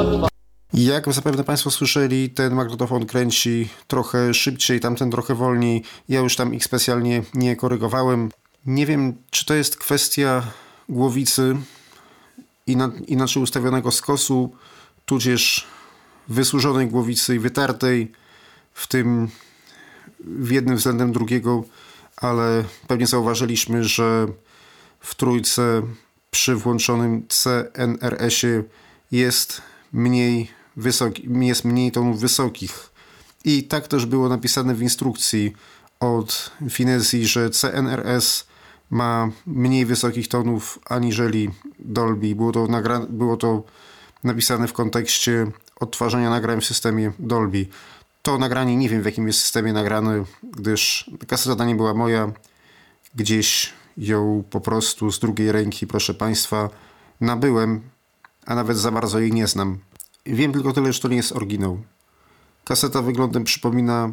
Jak zapewne Państwo słyszeli, ten magnetofon kręci trochę szybciej, tamten trochę wolniej. Ja już tam ich specjalnie nie korygowałem. Nie wiem, czy to jest kwestia głowicy, inaczej ustawionego skosu, tudzież wysłużonej głowicy i wytartej, w tym w jednym względem drugiego, ale pewnie zauważyliśmy, że w trójce przy włączonym CNRS-ie jest mniej tonów wysokich. I tak też było napisane w instrukcji od Finezji, że CNRS ma mniej wysokich tonów aniżeli Dolby. Było to napisane w kontekście odtwarzania nagrań w systemie Dolby. To nagranie nie wiem, w jakim jest systemie nagrane, gdyż kaseta nie była moja. Gdzieś ją po prostu z drugiej ręki, proszę Państwa, nabyłem, a nawet za bardzo jej nie znam. Wiem tylko tyle, że to nie jest oryginał. Kaseta wyglądem przypomina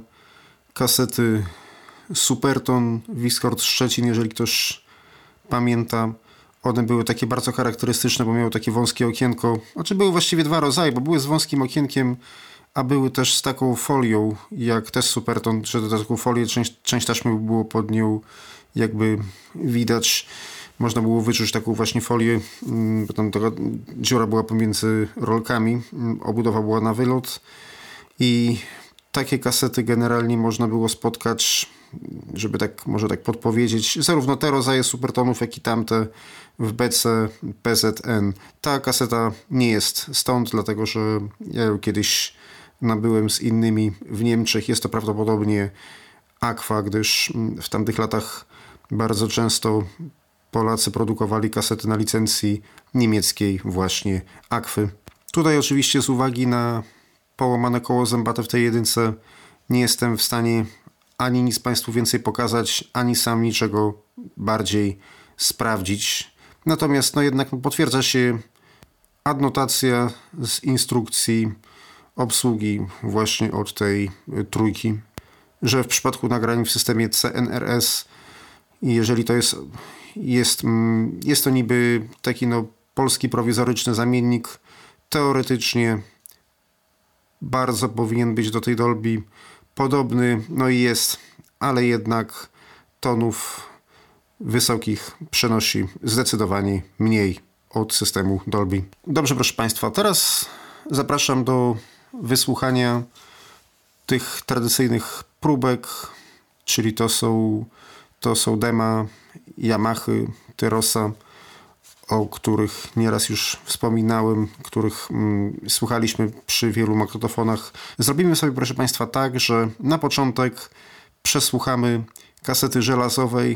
kasety Superton Viscord Szczecin, jeżeli ktoś pamięta. One były takie bardzo charakterystyczne, bo miały takie wąskie okienko. Znaczy były właściwie dwa rodzaje, bo były z wąskim okienkiem, a były też z taką folią, jak też Superton, że taką folię, część taśmy było pod nią jakby widać. Można było wyczuć taką właśnie folię, bo tam taka dziura była pomiędzy rolkami, obudowa była na wylot i takie kasety generalnie można było spotkać, żeby może tak podpowiedzieć, zarówno te rodzaje Supertonów, jak i tamte w BC PZN. Ta kaseta nie jest stąd, dlatego że ja ją kiedyś nabyłem z innymi w Niemczech. Jest to prawdopodobnie Aqua, gdyż w tamtych latach bardzo często Polacy produkowali kasety na licencji niemieckiej właśnie Aquy. Tutaj oczywiście z uwagi na połamane koło zębate w tej jedynce nie jestem w stanie ani nic Państwu więcej pokazać, ani sam niczego bardziej sprawdzić. Natomiast jednak potwierdza się adnotacja z instrukcji obsługi właśnie od tej trójki, że w przypadku nagrań w systemie CNRS, jeżeli to jest to niby taki polski prowizoryczny zamiennik, teoretycznie bardzo powinien być do tej Dolby podobny, i jest, ale jednak tonów wysokich przenosi zdecydowanie mniej od systemu Dolby. Dobrze, proszę Państwa, teraz zapraszam do wysłuchania tych tradycyjnych próbek, czyli to są dema Yamahy, Tyrosa, o których nieraz już wspominałem, których słuchaliśmy przy wielu magnetofonach. Zrobimy sobie, proszę Państwa, tak, że na początek przesłuchamy kasety żelazowej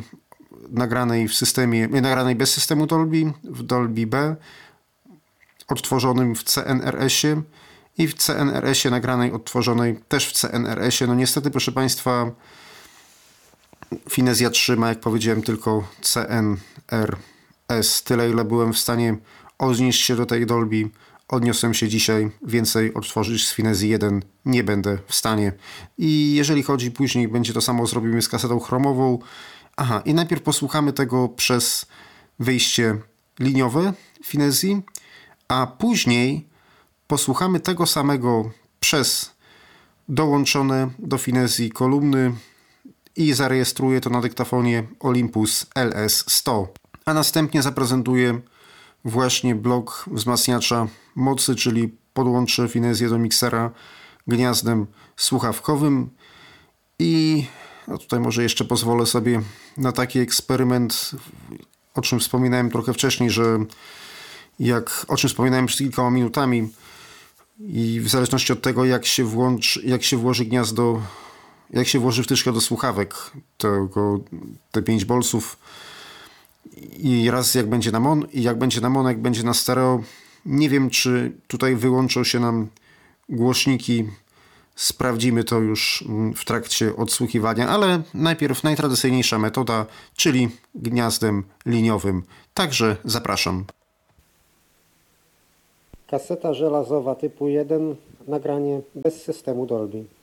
nagranej bez systemu Dolby, w Dolby B, odtworzonym w CNRS-ie i w CNRS-ie nagranej, odtworzonej też w CNRS-ie. Niestety, proszę Państwa, Finezja trzyma, jak powiedziałem, tylko CNRS. Tyle, ile byłem w stanie odnieść się do tej Dolby, odniosłem się dzisiaj. Więcej odtworzyć z Finezji 1 nie będę w stanie. I jeżeli chodzi później, będzie to samo zrobimy z kasetą chromową. I najpierw posłuchamy tego przez wyjście liniowe Finezji, a później posłuchamy tego samego przez dołączone do Finezji kolumny i zarejestruję to na dyktafonie Olympus LS100. A następnie zaprezentuję właśnie blok wzmacniacza mocy, czyli podłączę Finezję do miksera gniazdem słuchawkowym i tutaj może jeszcze pozwolę sobie na taki eksperyment, o czym wspominałem trochę wcześniej, o czym wspominałem przed kilkoma minutami i w zależności od tego, jak się włoży gniazdo, jak się włoży wtyczkę do słuchawek, te 5 bolców i raz jak będzie na mono, jak będzie na stereo. Nie wiem, czy tutaj wyłączą się nam głośniki. Sprawdzimy to już w trakcie odsłuchiwania, ale najpierw najtradycyjniejsza metoda, czyli gniazdem liniowym. Także zapraszam. Kaseta żelazowa typu 1, nagranie bez systemu Dolby.